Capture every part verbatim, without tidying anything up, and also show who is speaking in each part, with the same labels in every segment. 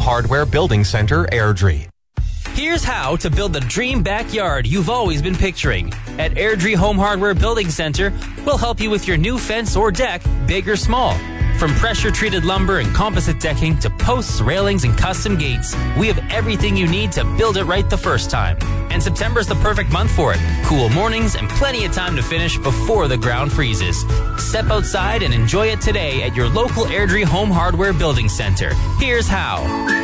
Speaker 1: Hardware Building Center, Airdrie.
Speaker 2: Here's how to build the dream backyard you've always been picturing. At Airdrie Home Hardware Building Center, we'll help you with your new fence or deck, big or small. From pressure-treated lumber and composite decking to posts, railings, and custom gates, we have everything you need to build it right the first time. And September's the perfect month for it. Cool mornings and plenty of time to finish before the ground freezes. Step outside and enjoy it today at your local Airdrie Home Hardware Building Center. Here's how.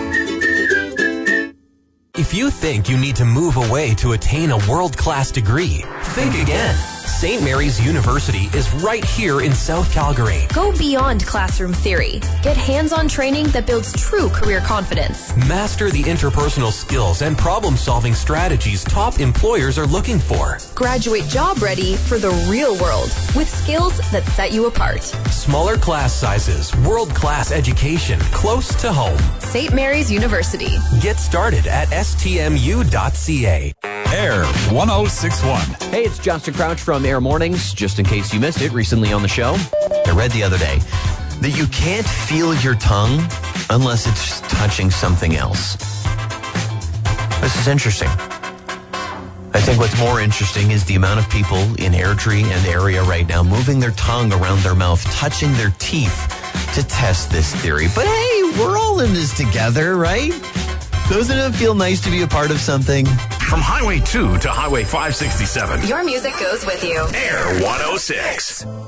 Speaker 1: If you think you need to move away to attain a world-class degree, think again. Saint Mary's University is right here in South Calgary.
Speaker 3: Go beyond classroom theory. Get hands-on training that builds true career confidence.
Speaker 1: Master the interpersonal skills and problem-solving strategies top employers are looking for.
Speaker 3: Graduate job ready for the real world with skills that set you apart.
Speaker 1: Smaller class sizes, world-class education, close to home.
Speaker 3: Saint Mary's University.
Speaker 1: Get started at s t m u dot c a.
Speaker 4: Air one oh six one.
Speaker 5: Hey, it's Justin Crouch from Air Mornings. Just in case you missed it recently on the show, I read the other day that you can't feel your tongue unless it's touching something else. This is interesting. I think what's more interesting is the amount of people in Airdrie and area right now moving their tongue around their mouth, touching their teeth to test this theory. But hey, we're all in this together, right? Doesn't it feel nice to be a part of something?
Speaker 6: From Highway two to Highway five sixty-seven.
Speaker 3: Your music goes with you.
Speaker 6: Air one oh six.